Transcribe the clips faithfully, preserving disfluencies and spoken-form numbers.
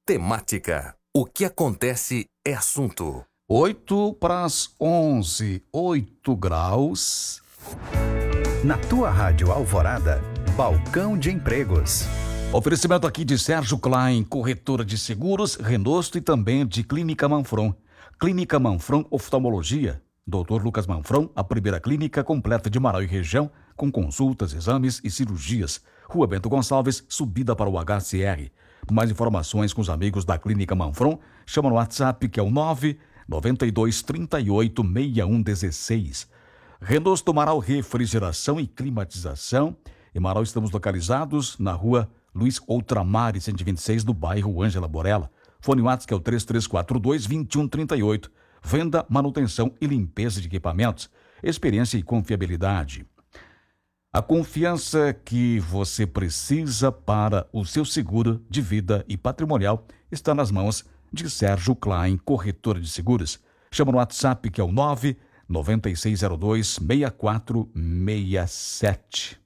Temática. O que acontece é assunto. Oito para as onze, oito graus. Na tua rádio Alvorada, Balcão de Empregos. Oferecimento aqui de Sérgio Klein, corretora de seguros, Renosto e também de Clínica Manfron. Clínica Manfron Oftalmologia. doutor Lucas Manfron, a primeira clínica completa de Marau e região, com consultas, exames e cirurgias. Rua Bento Gonçalves, subida para o H C R. Mais informações com os amigos da Clínica Manfron, chama no WhatsApp que é o nove nove dois, trinta e oito, sessenta e um dezesseis. Renosto Marau Refrigeração e Climatização. Em Marau estamos localizados na rua Luiz Outramare, cento e vinte e seis, do bairro Ângela Borella. Fone WhatsApp que é o três três quatro dois, dois um três oito. Venda, manutenção e limpeza de equipamentos. Experiência e confiabilidade. A confiança que você precisa para o seu seguro de vida e patrimonial está nas mãos de Sérgio Klein, corretora de seguros. Chama no WhatsApp que é o nove nove seis zero dois, seis quatro seis sete.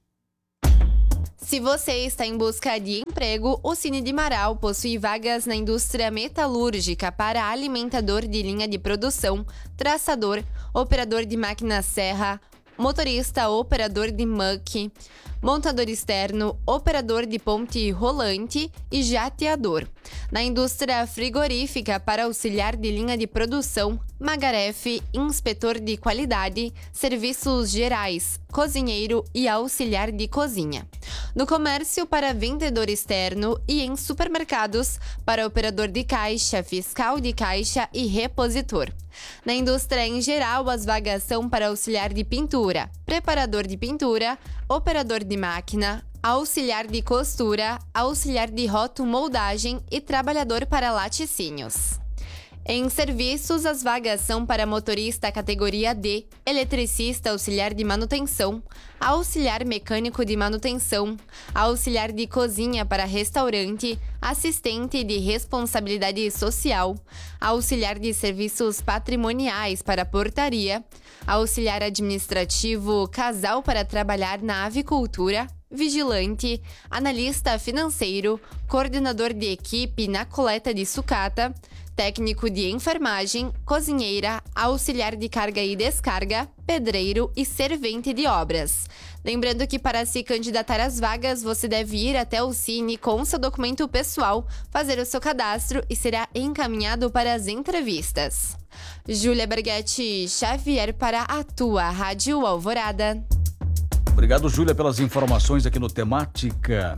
Se você está em busca de emprego, o Cine de Marau possui vagas na indústria metalúrgica para alimentador de linha de produção, traçador, operador de máquina serra, motorista operador de muck, montador externo, operador de ponte rolante e jateador. Na indústria frigorífica para auxiliar de linha de produção, magarefe, inspetor de qualidade, serviços gerais, cozinheiro e auxiliar de cozinha. No comércio para vendedor externo e em supermercados para operador de caixa, fiscal de caixa e repositor. Na indústria em geral, as vagas são para auxiliar de pintura, preparador de pintura, operador de máquina, auxiliar de costura, auxiliar de rotomoldagem e trabalhador para laticínios. Em serviços, as vagas são para motorista categoria D, eletricista auxiliar de manutenção, auxiliar mecânico de manutenção, auxiliar de cozinha para restaurante, assistente de responsabilidade social, auxiliar de serviços patrimoniais para portaria, auxiliar administrativo casal para trabalhar na avicultura, vigilante, analista financeiro, coordenador de equipe na coleta de sucata, técnico de enfermagem, cozinheira, auxiliar de carga e descarga, pedreiro e servente de obras. Lembrando que para se candidatar às vagas, você deve ir até o Cine com seu documento pessoal, fazer o seu cadastro e será encaminhado para as entrevistas. Júlia Berghetti Xavier para a tua Rádio Alvorada. Obrigado, Júlia, pelas informações aqui no Temática.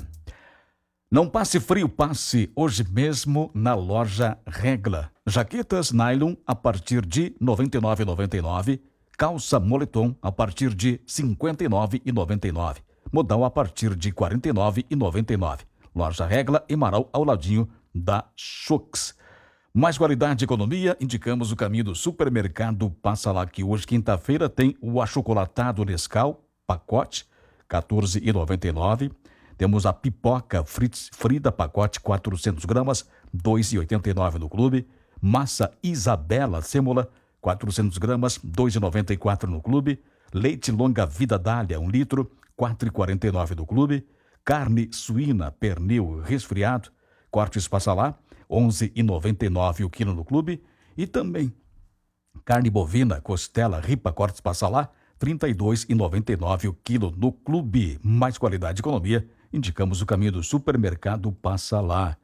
Não passe frio, passe hoje mesmo na loja Regla. Jaquetas nylon a partir de noventa e nove reais e noventa e nove centavos, calça moletom a partir de cinquenta e nove reais e noventa e nove centavos, modal a partir de quarenta e nove reais e noventa e nove centavos. Loja Regla em Marau, ao ladinho da Schux. Mais qualidade e economia, indicamos o caminho do supermercado Passa Lá, que hoje, quinta-feira, tem o achocolatado Nescau, pacote, quatorze reais e noventa e nove centavos. Temos a pipoca Fritz Frida, pacote quatrocentos gramas, dois reais e oitenta e nove centavos no clube. Massa Isabela Sêmola, quatrocentos gramas, dois reais e noventa e quatro centavos no clube. Leite Longa Vida Dália, um litro, quatro reais e quarenta e nove centavos no clube. Carne suína pernil resfriado, cortes Passa Lá, onze reais e noventa e nove centavos o quilo no clube. E também carne bovina, costela, ripa, cortes Passa Lá, trinta e dois reais e noventa e nove centavos o quilo no clube. Mais qualidade e economia, indicamos o caminho do supermercado Passa Lá.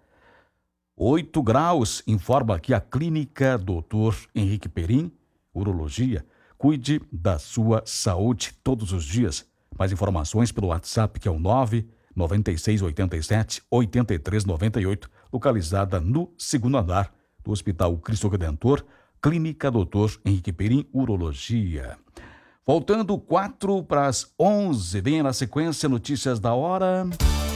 oito graus, informa aqui a clínica doutor Henrique Perim, urologia. Cuide da sua saúde todos os dias. Mais informações pelo WhatsApp que é o nove nove seis oito sete, oito três nove oito, localizada no segundo andar do Hospital Cristo Redentor, Clínica doutor Henrique Perim, urologia. Faltando quatro para as onze, vem na sequência notícias da hora.